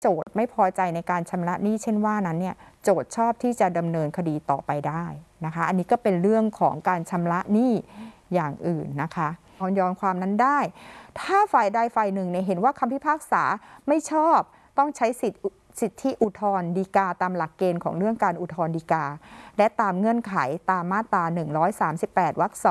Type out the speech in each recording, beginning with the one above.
โจทย์ไม่พอใจในการชำระหนี้เช่นว่านั้นเนี่ยโจทย์ชอบที่จะดำเนินคดีต่อไปได้นะคะอันนี้ก็เป็นเรื่องของการชำระหนี้อย่างอื่นนะคะยอมความนั้นได้ถ้าฝ่ายใดฝ่ายหนึ่งเนี่ยเห็นว่าคำพิพากษาไม่ชอบต้องใช้สิทธิอุทธรณ์ฎีกาตามหลักเกณฑ์ของเรื่องการอุทธรณ์ฎีกาและตามเงื่อนไขตามมาตรา138 วรรค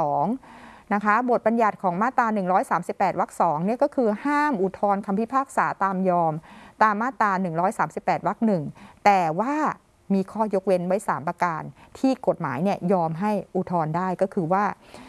2นะคะบทบัญญัติของมาตรา138 วรรค 2เนี่ยก็คือห้ามอุทธรณ์คำพิพากษาตามยอมตามมาตรา138 วรรค 1แต่ว่ามีข้อยกเว้นไว้3ประการที่กฎหมายเนี่ยยอมให้อุทธรณ์ได้ก็คือว่า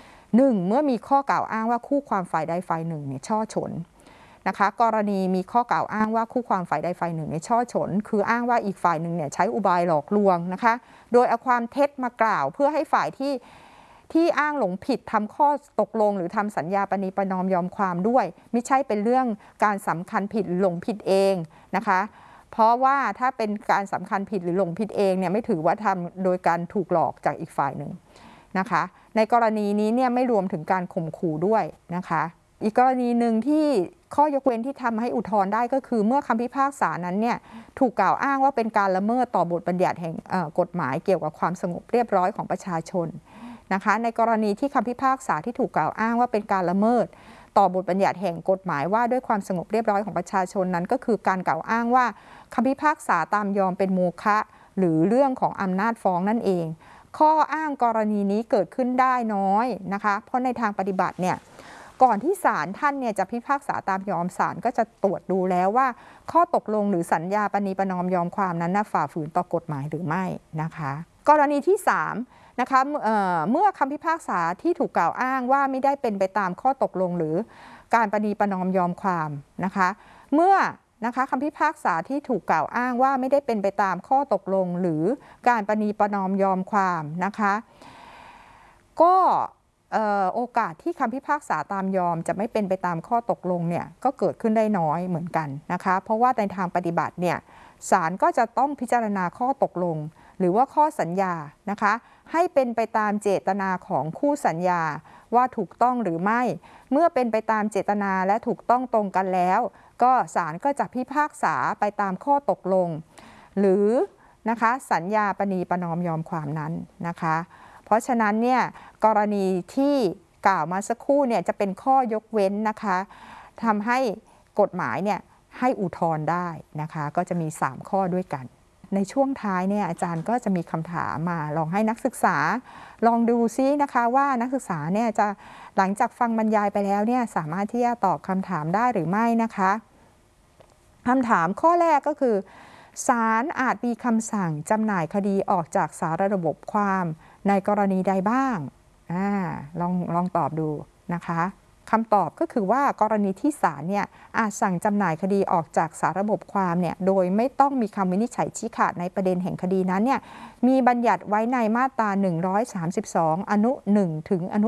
1. เมื่อมีข้อกล่าวอ้างว่าคู่ความฝ่ายใดฝ่ายหนึ่งเนี่ยช่อฉนนะคะกรณีมีข้อกล่าวอ้างว่าคู่ความฝ่ายใดฝ่ายหนึ่งเนี่ยช่อฉนคืออ้างว่าอีกฝ่ายหนึ่งเนี่ยใช้อุบายหลอกลวงนะคะโดยเอาความเท็จมากล่าวเพื่อให้ฝ่ายที่อ้างหลงผิดทำข้อตกลงหรือทำสัญญาปณีประนอมยอมความด้วยไม่ใช่เป็นเรื่องการสำคัญผิดหลงผิดเองนะคะเพราะว่าถ้าเป็นการสำคัญผิดหรือหลงผิดเองเนี่ยไม่ถือว่าทำโดยการถูกหลอกจากอีกฝ่ายหนึ่งนะคะในกรณีนี้เนี่ยไม่รวมถึงการข่มขู่ด้วยนะคะอีกกรณีหนึ่งที่ข้อยกเว้นที่ทำให้อุทธรณ์ได้ก็คือเมื่อคำพิพากษานั้นเนี่ยถูกกล่าวอ้างว่าเป็นการละเมิดต่อบทบัญญัติแห่งกฎหมายเกี่ยวกับความสงบเรียบร้อยของประชาชนนะคะในกรณีที่คำพิพากษาที่ถูกกล่าวอ้างว่าเป็นการละเมิดต่อบทบัญญัติแห่งกฎหมายว่าด้วยความสงบเรียบร้อยของประชาชนนั้นก็คือการกล่าวอ้างว่าคำพิพากษาตามยอมเป็นโมฆะหรือเรื่องของอำนาจฟ้องนั่นเองข้ออ้างกรณีนี้เกิดขึ้นได้น้อยนะคะเพราะในทางปฏิบัติเนี่ยก่อนที่ศาลท่านเนี่ยจะพิพากษาตามยอมศาลก็จะตรวจดูแล้วว่าข้อตกลงหรือสัญญาปณีประนอมยอมความนั้นฝ่าฝืนต่อกฎหมายหรือไม่นะคะกรณีที่3นะคะเมื่อคำพิพากษาที่ถูกกล่าวอ้างว่าไม่ได้เป็นไปตามข้อตกลงหรือการปณีประนอมยอมความนะคะเมื่อนะคะคำพิพากษาที่ถูกกล่าวอ้างว่าไม่ได้เป็นไปตามข้อตกลงหรือการประนีประนอมยอมความนะคะก็โอกาสที่คำพิพากษาตามยอมจะไม่เป็นไปตามข้อตกลงเนี่ยก็เกิดขึ้นได้น้อยเหมือนกันนะคะเพราะว่าในทางปฏิบัติเนี่ยศาลก็จะต้องพิจารณาข้อตกลงหรือว่าข้อสัญญานะคะให้เป็นไปตามเจตนาของคู่สัญญาว่าถูกต้องหรือไม่เมื่อเป็นไปตามเจตนาและถูกต้องตรงกันแล้วก็ศาลก็จะพิพากษาไปตามข้อตกลงหรือนะคะสัญญาปณีประนอมยอมความนั้นนะคะเพราะฉะนั้นเนี่ยกรณีที่กล่าวมาสักครู่เนี่ยจะเป็นข้อยกเว้นนะคะทำให้กฎหมายเนี่ยให้อุทธรณ์ได้นะคะก็จะมี3ข้อด้วยกันในช่วงท้ายเนี่ยอาจารย์ก็จะมีคำถามมาลองให้นักศึกษาลองดูซินะคะว่านักศึกษาเนี่ยจะหลังจากฟังบรรยายไปแล้วเนี่ยสามารถที่จะตอบคำถามได้หรือไม่นะคะคำถามข้อแรกก็คือศาลอาจมีคำสั่งจำหน่ายคดีออกจากสาระบบความในกรณีใดบ้างลองตอบดูนะคะคำตอบก็คือว่ากรณีที่ศาลเนี่ยอาจสั่งจำหน่ายคดีออกจากสาระบบความเนี่ยโดยไม่ต้องมีคำวินิจฉัยชี้ขาดในประเด็นแห่งคดีนั้นเนี่ยมีบัญญัติไว้ในมาตรา132อนุ1ถึงอนุ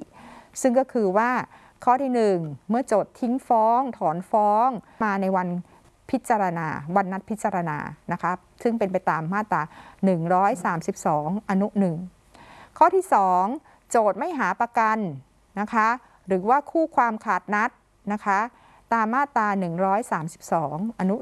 4ซึ่งก็คือว่าข้อที่1เมื่อโจทก์ทิ้งฟ้องถอนฟ้องมาในวันพิจารณาวันนัดพิจารณานะคะซึ่งเป็นไปตามมาตรา132อนุ1ข้อที่2โจทก์ไม่หาประกันนะคะหรือว่าคู่ความขาดนัดนะคะตามมาตรา132อนุ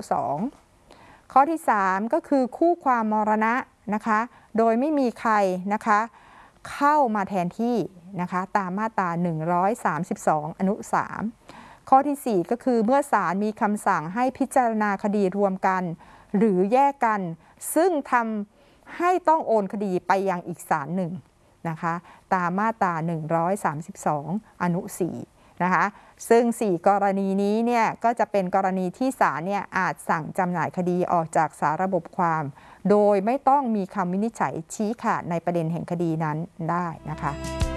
2ข้อที่3ก็คือคู่ความมรณะนะคะโดยไม่มีใครนะคะเข้ามาแทนที่นะคะตามมาตรา132อนุ3ข้อที่4ก็คือเมื่อศาลมีคำสั่งให้พิจารณาคดีรวมกันหรือแยกกันซึ่งทำให้ต้องโอนคดีไปยังอีกศาลหนึ่งนะคะตามมาตรา132อนุ4นะคะซึ่ง4กรณีนี้เนี่ยก็จะเป็นกรณีที่ศาลเนี่ยอาจสั่งจำหน่ายคดีออกจากสาระบบความโดยไม่ต้องมีคำวินิจฉัยชี้ขาดในประเด็นแห่งคดีนั้นได้นะคะ